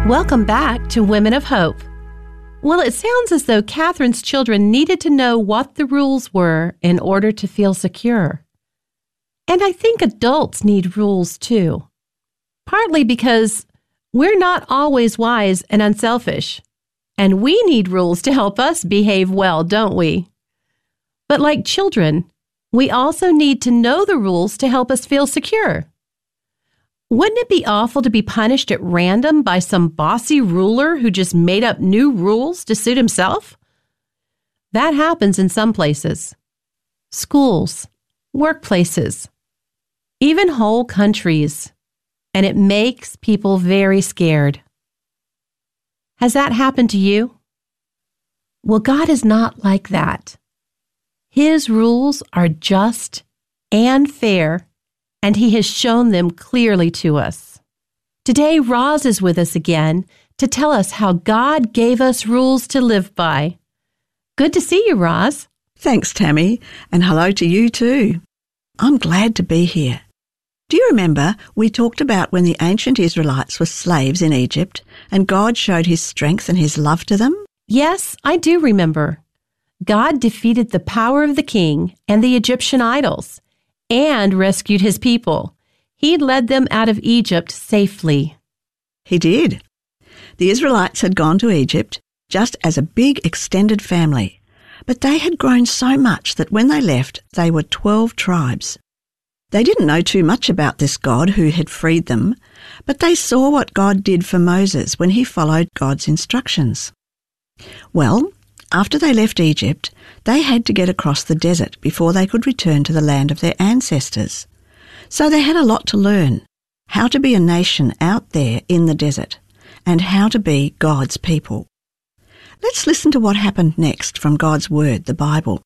Welcome back to Women of Hope. Well, it sounds as though Catherine's children needed to know what the rules were in order to feel secure. And I think adults need rules too. Partly because we're not always wise and unselfish, and we need rules to help us behave well, don't we? But like children, we also need to know the rules to help us feel secure. Wouldn't it be awful to be punished at random by some bossy ruler who just made up new rules to suit himself? That happens in some places. Schools, workplaces, even whole countries. And it makes people very scared. Has that happened to you? Well, God is not like that. His rules are just and fair, and He has shown them clearly to us. Today, Roz is with us again to tell us how God gave us rules to live by. Good to see you, Roz. Thanks, Tammy, and hello to you too. I'm glad to be here. Do you remember we talked about when the ancient Israelites were slaves in Egypt and God showed His strength and His love to them? Yes, I do remember. God defeated the power of the king and the Egyptian idols and rescued His people. He led them out of Egypt safely. He did. The Israelites had gone to Egypt just as a big extended family, but they had grown so much that when they left, they were 12 tribes. They didn't know too much about this God who had freed them, but they saw what God did for Moses when he followed God's instructions. Well, after they left Egypt, they had to get across the desert before they could return to the land of their ancestors. So they had a lot to learn, how to be a nation out there in the desert, and how to be God's people. Let's listen to what happened next from God's Word, the Bible.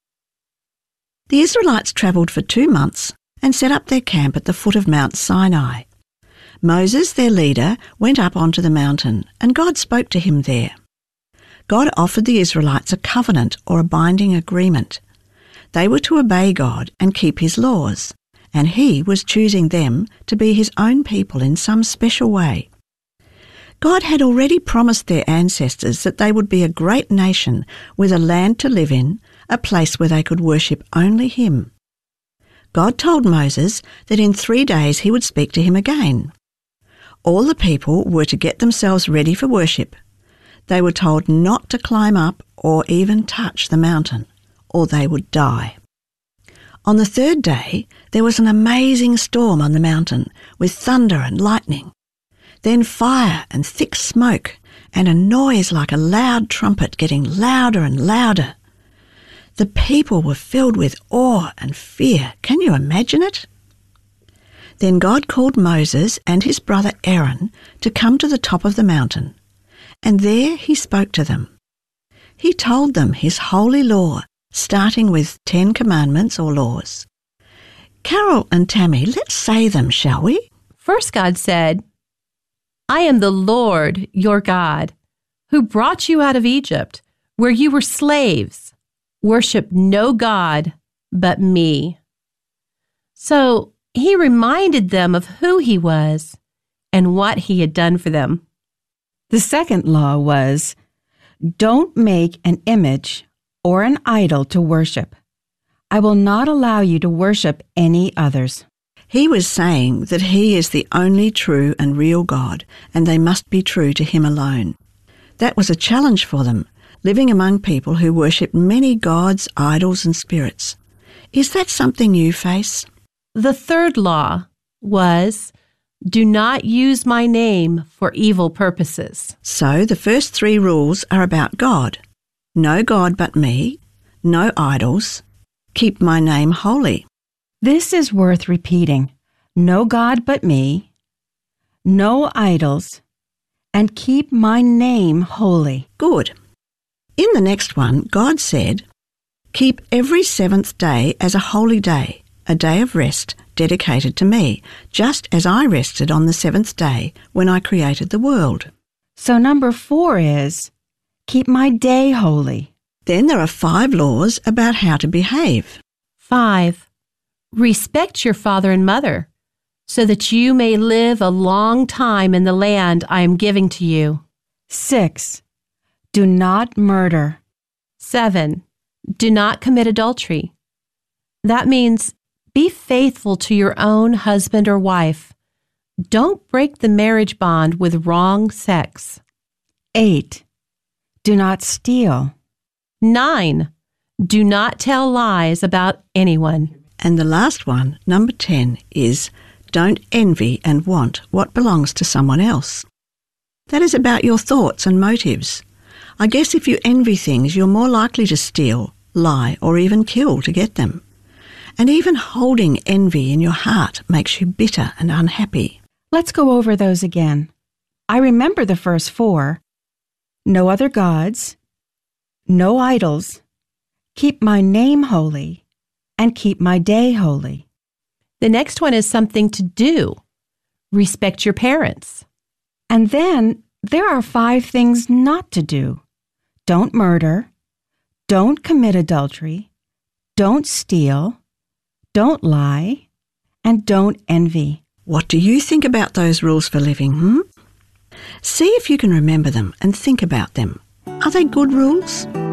The Israelites travelled for 2 months and set up their camp at the foot of Mount Sinai. Moses, their leader, went up onto the mountain, and God spoke to him there. God offered the Israelites a covenant or a binding agreement. They were to obey God and keep His laws, and He was choosing them to be His own people in some special way. God had already promised their ancestors that they would be a great nation with a land to live in, a place where they could worship only Him. God told Moses that in 3 days He would speak to him again. All the people were to get themselves ready for worship. They were told not to climb up or even touch the mountain, or they would die. On the 3rd day, there was an amazing storm on the mountain with thunder and lightning. Then fire and thick smoke and a noise like a loud trumpet getting louder and louder. The people were filled with awe and fear. Can you imagine it? Then God called Moses and his brother Aaron to come to the top of the mountain, and there He spoke to them. He told them His holy law, starting with 10 commandments or laws. Carol and Tammy, let's say them, shall we? First, God said, I am the Lord, your God, who brought you out of Egypt, where you were slaves. Worship no God but me. So He reminded them of who He was and what He had done for them. The second law was, don't make an image or an idol to worship. I will not allow you to worship any others. He was saying that He is the only true and real God, and they must be true to Him alone. That was a challenge for them, living among people who worship many gods, idols, and spirits. Is that something you face? The third law was, do not use my name for evil purposes. So the first 3 rules are about God. No God but me, no idols, keep my name holy. This is worth repeating. No God but me, no idols, and keep my name holy. Good. In the next one, God said, keep every 7th day as a holy day, a day of rest dedicated to me, just as I rested on the 7th day when I created the world. So number 4 is, keep my day holy. Then there are 5 laws about how to behave. 5. Respect your father and mother. so that you may live a long time in the land I am giving to you. 6. Do not murder. 7. Do not commit adultery. That means be faithful to your own husband or wife. Don't break the marriage bond with wrong sex. 8. Do not steal. 9. Do not tell lies about anyone. And the last one, number 10, is don't envy and want what belongs to someone else. That is about your thoughts and motives. I guess if you envy things, you're more likely to steal, lie, or even kill to get them. And even holding envy in your heart makes you bitter and unhappy. Let's go over those again. I remember the first 4. No other gods, no idols, keep my name holy, and keep my day holy. The next one is something to do. Respect your parents. And then there are 5 things not to do. Don't murder, don't commit adultery, don't steal, don't lie, and don't envy. What do you think about those rules for living, See if you can remember them and think about them. Are they good rules?